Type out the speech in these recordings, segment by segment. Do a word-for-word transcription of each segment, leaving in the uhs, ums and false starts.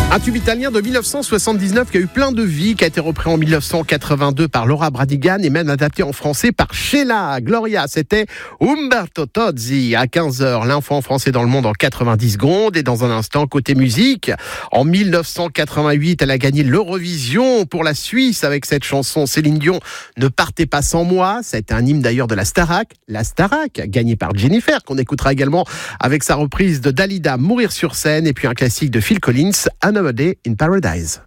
Un tube italien de dix-neuf cent soixante-dix-neuf qui a eu plein de vie, qui a été repris en dix-neuf cent quatre-vingt-deux par Laura Branigan et même adapté en français par Sheila Gloria. C'était Umberto Tozzi. À quinze heures, l'info en français dans le monde en quatre-vingt-dix secondes. Et dans un instant, côté musique, en dix-neuf cent quatre-vingt-huit, elle a gagné l'Eurovision pour la Suisse avec cette chanson Céline Dion, Ne partez pas sans moi. C'est un hymne d'ailleurs de la Starac. La Starac, gagnée par Jennifer, qu'on écoutera également avec sa reprise de Dalida, Mourir sur scène. Et puis un classique de Phil Collins, Another Day in Paradise.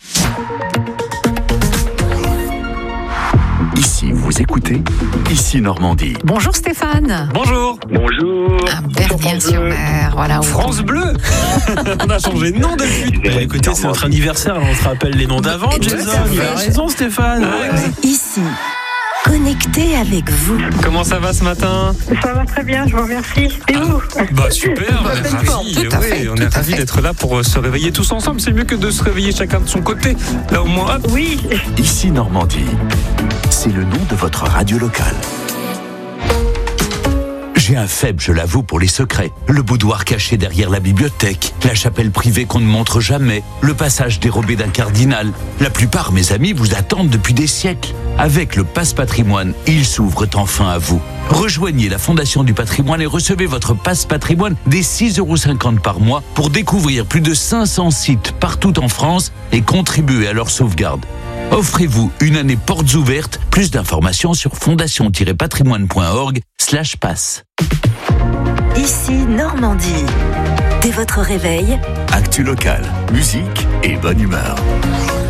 Ici, vous écoutez Ici Normandie. Bonjour Stéphane. Bonjour. Bonjour. À Bernières-sur-Mer, voilà. Où France Bleu. On a changé de nom depuis. Bah, écoutez, c'est notre anniversaire, on se rappelle les noms d'avant, Jason. Il a raison, Stéphane. Ici, connecté avec vous. Comment ça va ce matin? Ça va très bien, je vous remercie. Et vous? Bah super, on est ravis. Tout à Oui, fait, on tout est à ravis fait. d'être là pour se réveiller tous ensemble. C'est mieux que de se réveiller chacun de son côté. Là au moins, hop. Oui. Ici Normandie. C'est le nom de votre radio locale. J'ai un faible, je l'avoue, pour les secrets. Le boudoir caché derrière la bibliothèque, la chapelle privée qu'on ne montre jamais, le passage dérobé d'un cardinal. La plupart, mes amis, vous attendent depuis des siècles. Avec le Passe Patrimoine, ils s'ouvrent enfin à vous. Rejoignez la Fondation du Patrimoine et recevez votre Passe Patrimoine dès six euros cinquante par mois pour découvrir plus de cinq cents sites partout en France et contribuer à leur sauvegarde. Offrez-vous une année portes ouvertes. Plus d'informations sur fondation-patrimoine.org slash passe. Ici Normandie. Dès votre réveil, Actu locale, musique et bonne humeur.